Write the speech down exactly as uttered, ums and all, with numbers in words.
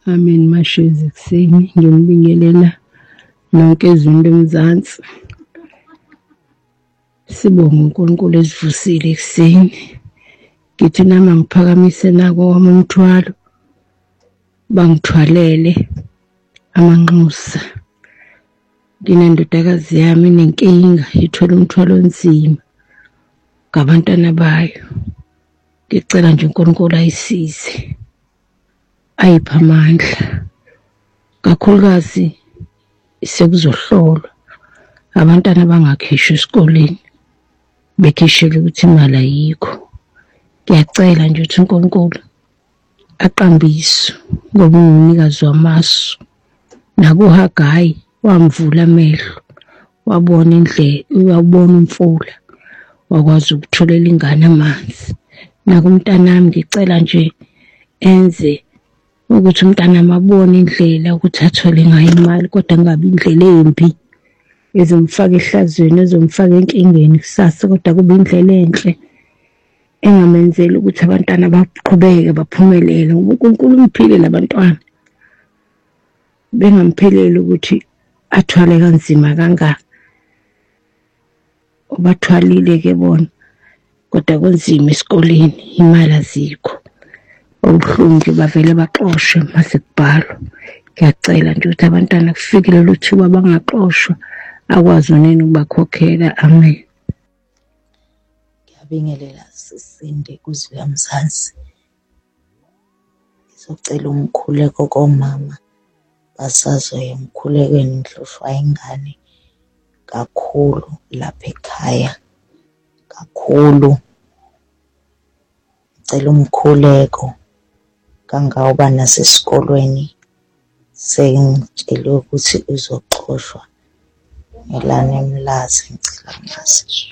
Amen Mashezi ekuseni ngiyonibingelela nonke ezweni lomzansi. Sibonge uNkulunkulu esivusile ekuseni. Ngithi nami ngiphakamise nako wami umthwalo bangithwalele amanxusa. Nginendodakazi yami inenkinga ithwele umthwalo onzima ngabantwana bayo. Ngicela nje uNkulunkulu ayisize, ayiphe amandla, kakhulukazi sekuzohlolwa abantwana bangakhishwa esikoleni bekhishela ukuthi imali ayikho. Ngiyacela nje ukuthi uNkulunkulu aqambise ngoba ungumnikazi wamasu. NakuHagayi wamvula amehlo, wabona indlela, wabona umfula, wakwazi ukutholela ingane amanzi. Nakumntanami ngicela nje enze ukuthi umntanami abone indlela ukuthi athole ngayo imali, kodwa kungabi indlela embi ezomfaka ehlazweni, ezomfaka enkingeni kusasa, kodwa kube indlela enhle engamenzeli ukuthi abantwana baqhubeke baphumelele. Ngoba uNkulunkulu umphile labantwana, bengampheleli ukuthi athwale kanzima kangaka. Ubathwalile ke bona, kodwa kunzima esikoleni, imali azikho. Okubuhlungu nje bavele baxoshwe mase kubhalwa. Ngiyacela nje ukuthi abantwana kufike lelo thuba bangaxoshwa, akwazi unina ukubakhokhela. Amen. Ngiyabingelela sisinde kuZwi laMzansi. Ngizocela umkhuleko komama basazoya emkhulekweni, ngihlushwa ingane kakhulu lapha ekhaya kakhulu. Ngicela umkhuleko kangawuba nasesikolweni sengitshelwe ukuthi uzoxoshwa ngelana emlazi. Ngicela ngazi.